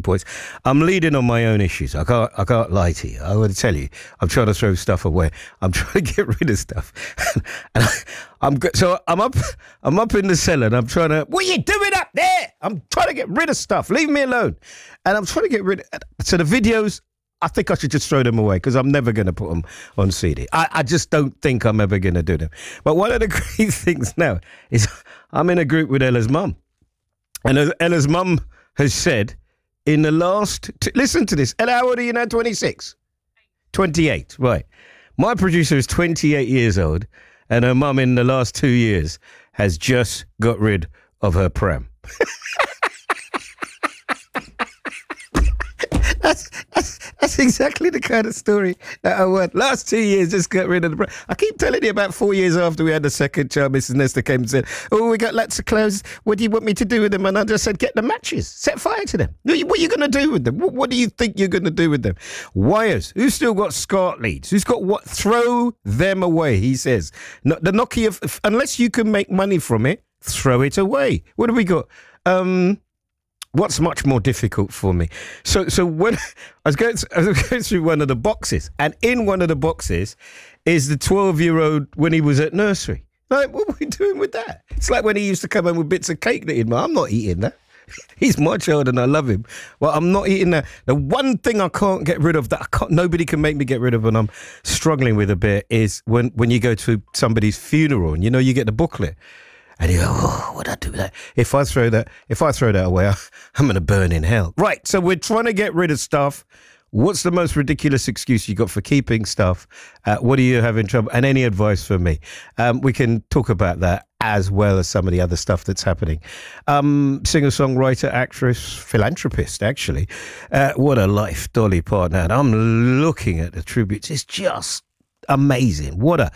points. I'm leading on my own issues. I can't lie to you. I would tell you, I'm trying to throw stuff away. I'm trying to get rid of stuff. And I'm up in the cellar and I'm trying to, what are you doing up there? I'm trying to get rid of stuff. Leave me alone. And I'm trying to get rid of, so the videos, I think I should just throw them away because I'm never going to put them on CD. I just don't think I'm ever going to do them. But one of the great things now is I'm in a group with Ella's mum. And Ella's mum has said in the last... listen to this. Ella, how old are you now? 26? 28, right. My producer is 28 years old and her mum in the last 2 years has just got rid of her pram. That's exactly the kind of story that I want. Last 2 years, just got rid of the... I keep telling you about 4 years after we had the second child, Mrs. Nesta came and said, oh, we got lots of clothes. What do you want me to do with them? And I just said, get the matches. Set fire to them. What are you going to do with them? What do you think you're going to do with them? Wires. Who's still got SCART leads? Who's got what? Throw them away, he says. No, the Nokia, unless you can make money from it, throw it away. What have we got? What's much more difficult for me? So when I was going through one of the boxes, and in one of the boxes is the 12-year-old when he was at nursery. Like, what were we doing with that? It's like when he used to come home with bits of cake that he'd make. I'm not eating that. He's my child and I love him. Well, I'm not eating that. The one thing I can't get rid of that nobody can make me get rid of and I'm struggling with a bit is when you go to somebody's funeral and you get the booklet. And you go, oh, what'd I do with that? If I throw that away, I'm going to burn in hell. Right, so we're trying to get rid of stuff. What's the most ridiculous excuse you got for keeping stuff? What do you have in trouble? And any advice for me? We can talk about that as well as some of the other stuff that's happening. Singer-songwriter, actress, philanthropist, actually. What a life, Dolly Parton had. I'm looking at the tributes. It's just amazing. What a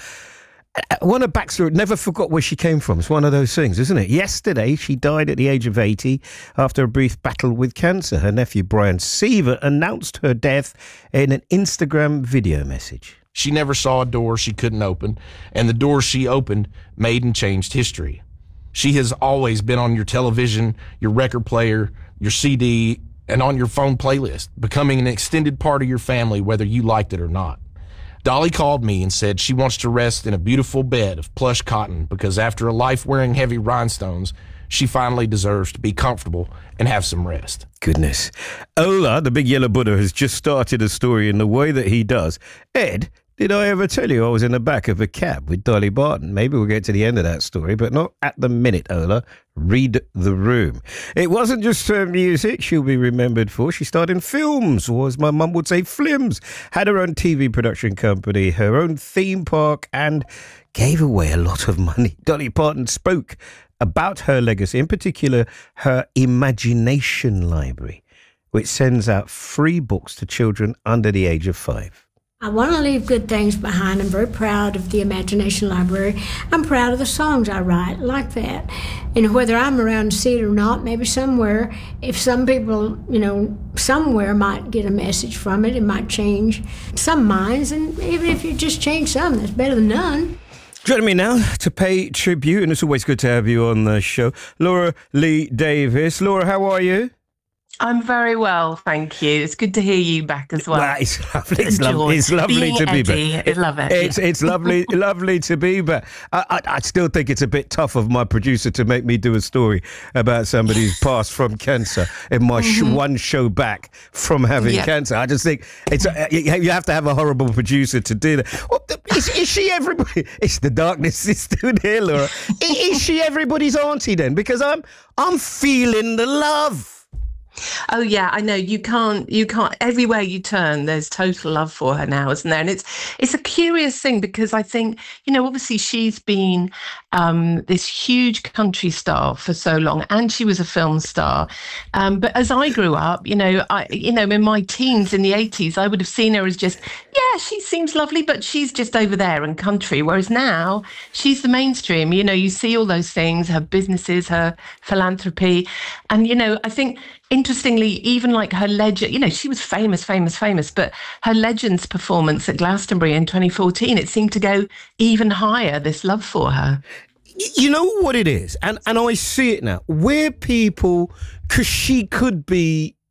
backstory. Never forgot where she came from. It's one of those things, isn't it? Yesterday, she died at the age of 80 after a brief battle with cancer. Her nephew, Brian Seaver, announced her death in an Instagram video message. She never saw a door she couldn't open, and the doors she opened made and changed history. She has always been on your television, your record player, your CD, and on your phone playlist, becoming an extended part of your family, whether you liked it or not. Dolly called me and said she wants to rest in a beautiful bed of plush cotton because after a life wearing heavy rhinestones, she finally deserves to be comfortable and have some rest. Goodness. Ola, the big yellow Buddha, has just started a story in the way that he does. Ed, did I ever tell you I was in the back of a cab with Dolly Parton? Maybe we'll get to the end of that story, but not at the minute, Ola. Read the room. It wasn't just her music she'll be remembered for. She starred in films, or as my mum would say, flims. Had her own TV production company, her own theme park, and gave away a lot of money. Dolly Parton spoke about her legacy, in particular her Imagination Library, which sends out free books to children under the age of 5. I want to leave good things behind. I'm very proud of the Imagination Library. I'm proud of the songs I write, like that. And whether I'm around to see it or not, maybe somewhere, if some people, somewhere might get a message from it, it might change some minds. And even if you just change some, that's better than none. Joining me now to pay tribute, and it's always good to have you on the show, Laura Lee Davis. Laura, how are you? I'm very well, thank you. It's good to hear you back as well. Well, it's lovely. It's lovely to be back. I love it. It's lovely to be back. I still think it's a bit tough of my producer to make me do a story about somebody who's passed from cancer in my one show back from having cancer. I just think you have to have a horrible producer to do that. Well, is she everybody? It's the darkness is still there, Laura. Is she everybody's auntie then? Because I'm feeling the love. Oh yeah, I know. You can't everywhere you turn there's total love for her now, isn't there? And it's a curious thing because I think, obviously she's been this huge country star for so long, and she was a film star. But as I grew up, in my teens in the 80s, I would have seen her as just, she seems lovely, but she's just over there in country. Whereas now she's the mainstream. You see all those things, her businesses, her philanthropy. And, I think interestingly, even like her legend, she was famous, but her Legends performance at Glastonbury in 2014, it seemed to go even higher, this love for her. You know what it is? And I see it now. Where people, because she could be